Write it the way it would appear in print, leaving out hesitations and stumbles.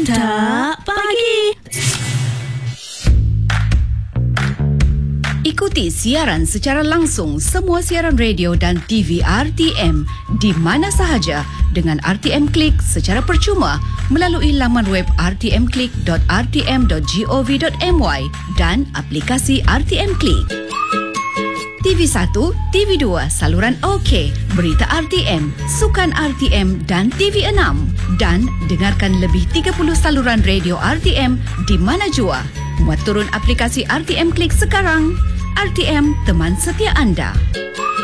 Unta Pagi. Ikuti siaran secara langsung semua siaran radio dan TV RTM di mana sahaja dengan RTM Klik secara percuma melalui laman web rtmklik.rtm.gov.my dan aplikasi RTM Klik. TV1, TV2, saluran OK, berita RTM, sukan RTM dan TV6. Dan dengarkan lebih 30 saluran radio RTM di mana jua. Muat turun aplikasi RTM Klik sekarang. RTM, teman setia anda.